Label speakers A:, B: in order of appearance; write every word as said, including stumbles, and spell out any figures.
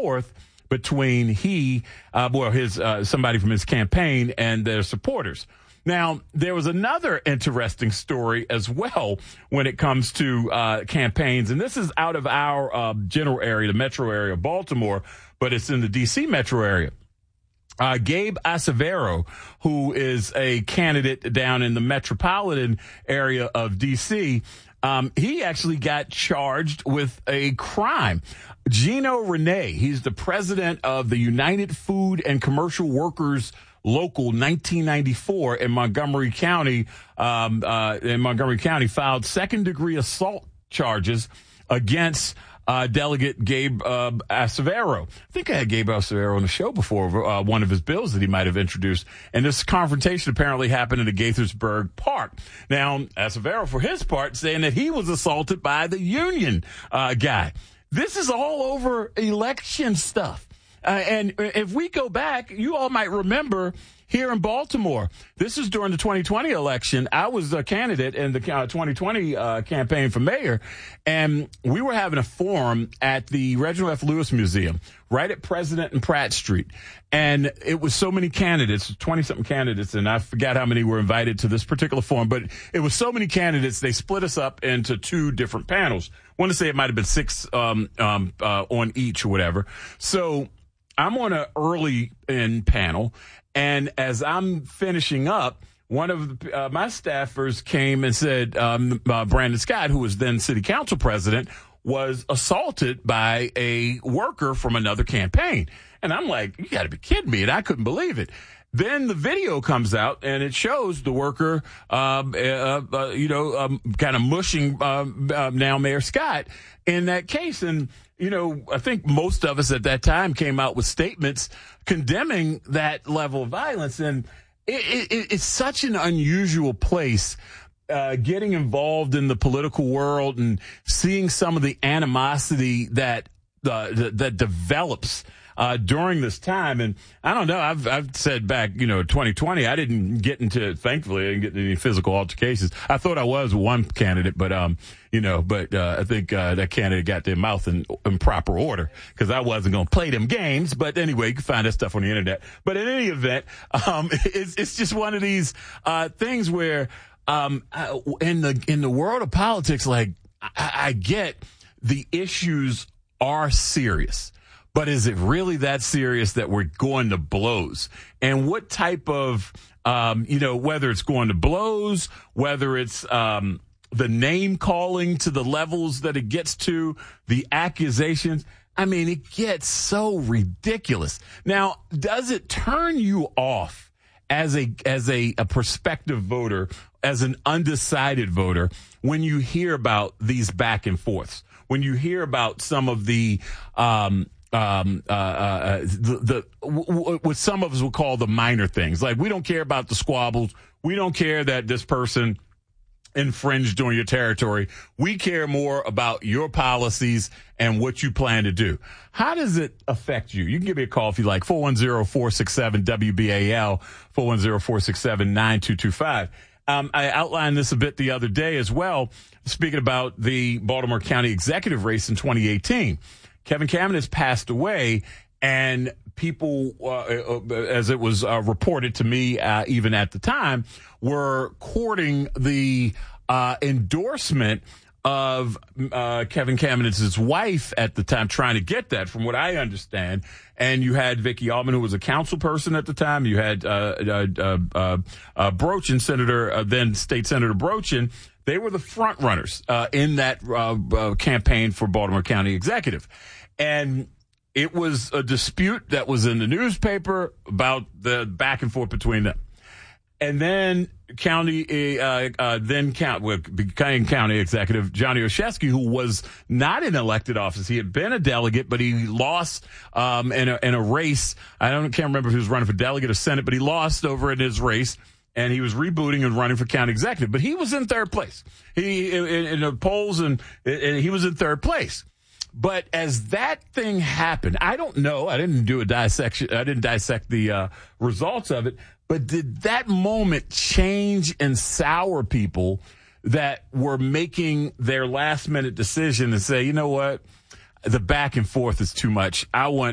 A: forth between he, uh, well, his uh, somebody from his campaign and their supporters. Now, there was another interesting story as well when it comes to uh, campaigns, and this is out of our uh, general area, the metro area of Baltimore, but it's in the D C metro area. Uh, Gabe Acevedo, who is a candidate down in the metropolitan area of D C, um, he actually got charged with a crime. Gino Rene, he's the president of the United Food and Commercial Workers Local nineteen ninety-four in Montgomery County, um, uh, in Montgomery County, filed second degree assault charges against uh, Delegate Gabe uh, Acevedo. I think I had Gabe Acevedo on the show before, uh, one of his bills that he might have introduced. And this confrontation apparently happened in the Gaithersburg Park. Now, Acevedo, for his part, saying that he was assaulted by the union uh, guy. This is all over election stuff. Uh, and if we go back, you all might remember here in Baltimore, this is during the twenty twenty election. I was a candidate in the uh, twenty twenty uh, campaign for mayor, and we were having a forum at the Reginald F. Lewis Museum, right at President and Pratt Street. And it was so many candidates, twenty-something candidates, and I forgot how many were invited to this particular forum, but it was so many candidates, they split us up into two different panels. I want to say it might have been six um, um, uh, on each or whatever. So I'm on an early in panel, and as I'm finishing up, one of the, uh, my staffers came and said um, uh, Brandon Scott, who was then city council president, was assaulted by a worker from another campaign. And I'm like, you got to be kidding me. And I couldn't believe it. Then the video comes out, and it shows the worker, um, uh, uh, you know, um, kind of mushing uh, uh, now Mayor Scott in that case. And, you know, I think most of us at that time came out with statements condemning that level of violence. And it, it, it's such an unusual place, uh, getting involved in the political world and seeing some of the animosity that uh, that, that develops Uh, during this time. And I don't know, I've, I've said back, you know, twenty twenty, I didn't get into, thankfully, I didn't get into any physical altercations. I thought I was one candidate, but, um, you know, but, uh, I think, uh, that candidate got their mouth in, in proper order because I wasn't going to play them games. But anyway, you can find that stuff on the internet. But in any event, um, it's, it's just one of these, uh, things where, um, in the, in the world of politics, like, I, I get the issues are serious. But is it really that serious that we're going to blows? And what type of, um, you know, whether it's going to blows, whether it's um, the name calling to the levels that it gets to, the accusations, I mean, it gets so ridiculous. Now, does it turn you off as a as a, a prospective voter, as an undecided voter, when you hear about these back and forths, when you hear about some of the um Um, uh, uh, the, the, w- w- what some of us would call the minor things. Like, we don't care about the squabbles. We don't care that this person infringed on your territory. We care more about your policies and what you plan to do. How does it affect you? You can give me a call if you like, four one zero, four six seven, W B A L, four one zero, four six seven, nine two two five. Um, I outlined this a bit the other day as well, speaking about the Baltimore County executive race in twenty eighteen. Kevin Cameron has passed away, and people, uh, as it was uh, reported to me, uh, even at the time, were courting the uh, endorsement of uh, Kevin Cameron's wife at the time, trying to get that, from what I understand. And you had Vicky Altman, who was a council person at the time. You had uh, uh, uh, uh, uh, Brochin, Senator, uh, then State Senator Brochin. They were the front runners uh, in that uh, uh, campaign for Baltimore County executive. And it was a dispute that was in the newspaper about the back and forth between them. And then county, uh, uh, then count, well, became county executive Johnny Olszewski, who was not in elected office. He had been a delegate, but he lost um, in, a, in a race. I don't can't remember if he was running for delegate or Senate, but he lost over in his race. And he was rebooting and running for county executive, but he was in third place. He in, in the polls, and, and he was in third place. But as that thing happened, I don't know. I didn't do a dissection. I didn't dissect the uh, results of it. But did that moment change and sour people that were making their last minute decision and say, you know what, the back and forth is too much. I want